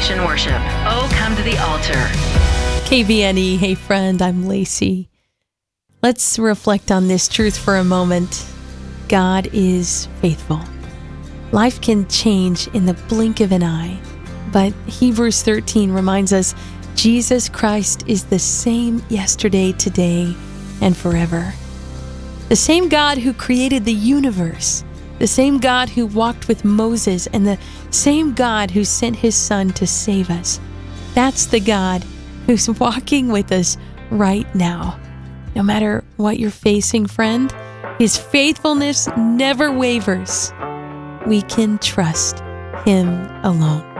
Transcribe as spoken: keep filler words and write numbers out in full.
Restoration Worship. Oh, come to the altar. K V N E, hey friend, I'm Lacey. Let's reflect on this truth for a moment. God is faithful. Life can change in the blink of an eye, but Hebrews thirteen reminds us Jesus Christ is the same yesterday, today, and forever. The same God who created the universe, the same God who walked with Moses, and the same God who sent his Son to save us. That's the God who's walking with us right now. No matter what you're facing, friend, his faithfulness never wavers. We can trust him alone.